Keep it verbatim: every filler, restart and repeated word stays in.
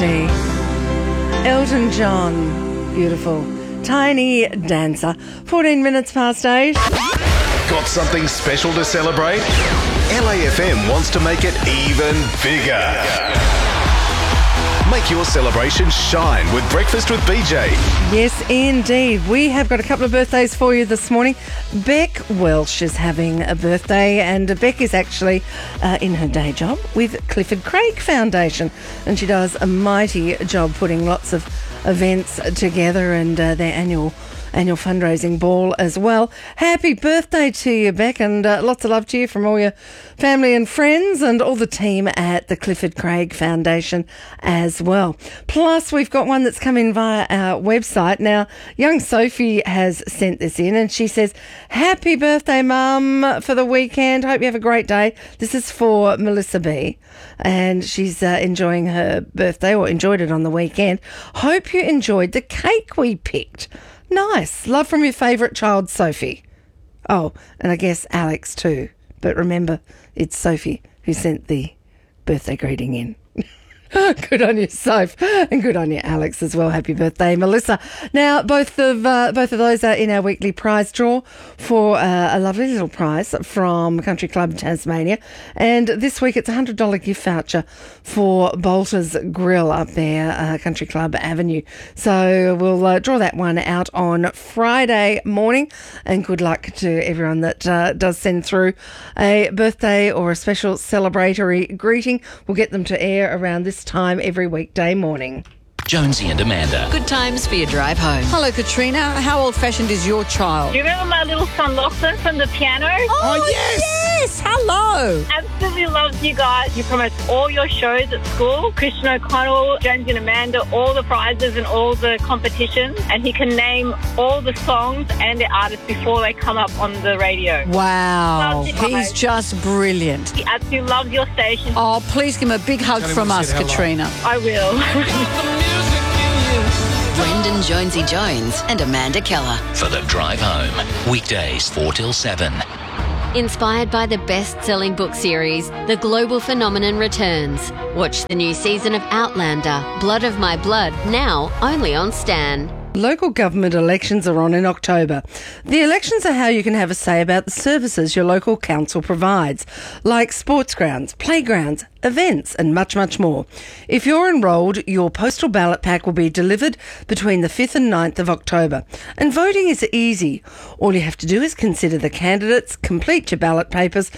Elton John, beautiful. Tiny Dancer. fourteen minutes past eight. Got something special to celebrate? L A F M wants to make it even bigger. Make your celebration shine with Breakfast with B J. Yes, indeed. We have got a couple of birthdays for you this morning. Beck Welsh is having a birthday, and Beck is actually uh, in her day job with Clifford Craig Foundation, and she does a mighty job putting lots of events together and uh, their annual annual fundraising ball as well. Happy birthday to you, Beck, and uh, lots of love to you from all your family and friends and all the team at the Clifford Craig Foundation as well. Plus, we've got one that's come in via our website. Now, young Sophie has sent this in and she says, happy birthday, Mum, for the weekend. Hope you have a great day. This is for Melissa B. And she's uh, enjoying her birthday, or enjoyed it on the weekend. Hope you enjoyed the cake we picked. Nice. Love from your favourite child, Sophie. Oh, and I guess Alex too. But remember, it's Sophie who sent the birthday greeting in. Good on you, Soph, and good on you, Alex, as well. Happy birthday, Melissa. Now, both of uh, both of those are in our weekly prize draw for uh, a lovely little prize from Country Club Tasmania. And this week it's a one hundred dollars gift voucher for Bolter's Grill up there, uh, Country Club Avenue. So we'll uh, draw that one out on Friday morning. And good luck to everyone that uh, does send through a birthday or a special celebratory greeting. We'll get them to air around this time every weekday morning. Jonesy and Amanda. Good times for your drive home. Hello, Katrina. How old-fashioned is your child? Do you remember my little son Lachlan from the piano? Oh, Oh, yes! yes! Hello! Absolutely loves you guys. You promote all your shows at school. Christian O'Connell, Jonesy and Amanda, all the prizes and all the competitions. And he can name all the songs and the artists before they come up on the radio. Wow. Loves you He's guys. just brilliant. He absolutely loves your station. Oh, please give him a big hug Tell him from we us, said hello. Katrina. I will. Brendan Jonesy Jones and Amanda Keller. For the drive home. Weekdays four till seven. Inspired by the best-selling book series, The Global Phenomenon returns. Watch the new season of Outlander, Blood of My Blood, now only on Stan. Local government elections are on in October. The elections are how you can have a say about the services your local council provides, like sports grounds, playgrounds, events and much, much more. If you're enrolled, your postal ballot pack will be delivered between the fifth and ninth of October. And voting is easy. All you have to do is consider the candidates, complete your ballot papers